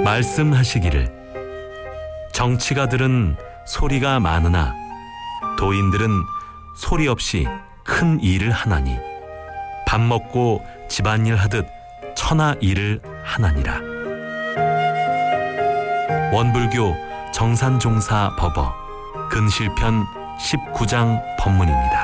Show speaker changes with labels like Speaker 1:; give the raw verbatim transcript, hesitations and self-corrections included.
Speaker 1: 말씀하시기를 정치가들은 소리가 많으나 도인들은 소리 없이 큰 일을 하나니 밥 먹고 집안일 하듯 천하 일을 하나니라. 원불교 정산종사 법어 근실편 십구 장 법문입니다.